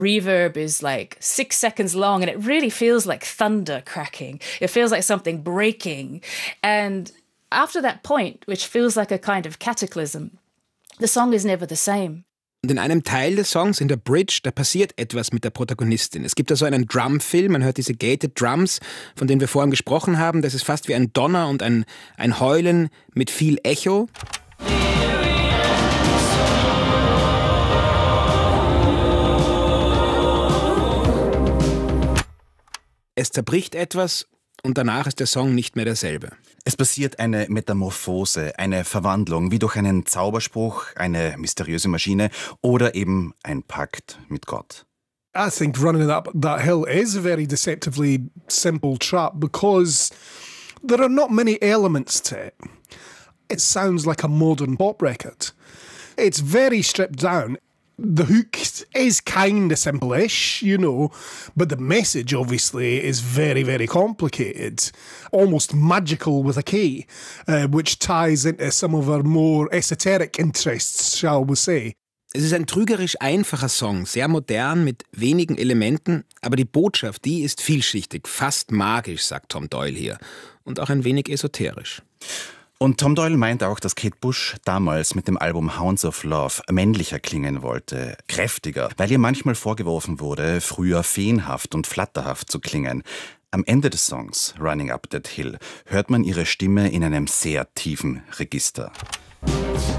reverb is like 6 seconds long and it really feels like thunder cracking. It feels like something breaking. And after that point, which feels like a kind of cataclysm, the song is never the same. Und in einem Teil des Songs, in der Bridge, da passiert etwas mit der Protagonistin. Es gibt da so einen Drumfill, man hört diese gated Drums, von denen wir vorhin gesprochen haben. Das ist fast wie ein Donner und ein Heulen mit viel Echo. Es zerbricht etwas und danach ist der Song nicht mehr derselbe. Es passiert eine Metamorphose, eine Verwandlung, wie durch einen Zauberspruch, eine mysteriöse Maschine oder eben ein Pakt mit Gott. I think Running Up That Hill is a very deceptively simple track because there are not many elements to it. It sounds like a modern pop record. It's very stripped down. The hook is kind of simple-ish, you know, but the message obviously is very, very complicated, almost magical with a K, which ties into some of our more esoteric interests, shall we say. Es ist ein trügerisch einfacher Song, sehr modern, mit wenigen Elementen, aber die Botschaft, die ist vielschichtig, fast magisch, sagt Tom Doyle hier, und auch ein wenig esoterisch. Und Tom Doyle meint auch, dass Kate Bush damals mit dem Album Hounds of Love männlicher klingen wollte, kräftiger, weil ihr manchmal vorgeworfen wurde, früher feenhaft und flatterhaft zu klingen. Am Ende des Songs Running Up That Hill hört man ihre Stimme in einem sehr tiefen Register.